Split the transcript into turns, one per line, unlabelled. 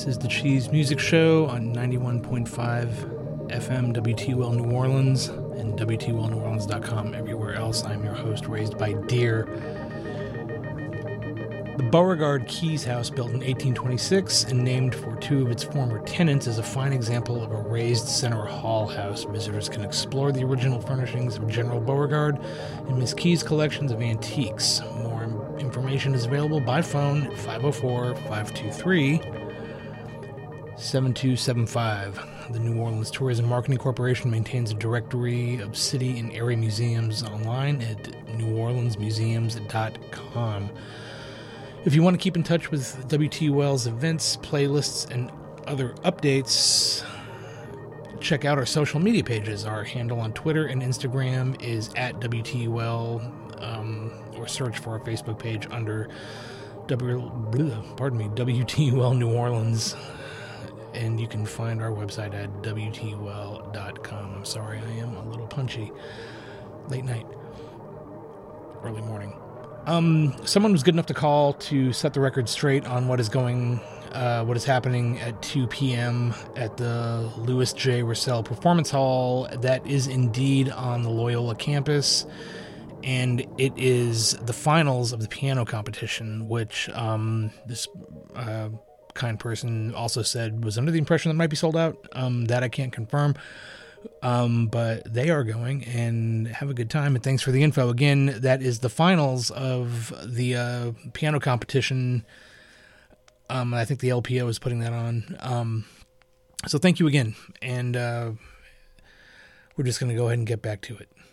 This is the Cheese Music Show on 91.5 FM WTUL New Orleans and WTULNewOrleans.com. Everywhere else, I'm your host, Raised by Deer. The Beauregard Keys House, built in 1826 and named for two of its former tenants, is a fine example of a raised center hall house. Visitors can explore the original furnishings of General Beauregard and Miss Keys' collections of antiques. More information is available by phone at 504-523-7275. The New Orleans Tourism Marketing Corporation maintains a directory of city and area museums online at neworleansmuseums.com. If you want to keep in touch with WTUL's events, playlists, and other updates, check out our social media pages. Our handle on Twitter and Instagram is at WTUL, or search for our Facebook page under WTUL New Orleans. And you can find our website at WTUL.com. I'm sorry, I am a little punchy. Late night, early morning. Someone was good enough to call to set the record straight on what is happening at 2 p.m. at the Louis J. Russell Performance Hall. That is indeed on the Loyola campus, and it is the finals of the piano competition, which this kind person also said was under the impression that it might be sold out. That I can't confirm. But they are going, and have a good time, and thanks for the info. Again, that is the finals of the piano competition. I think the LPO is putting that on. So thank you again, and we're just going to go ahead and get back to it.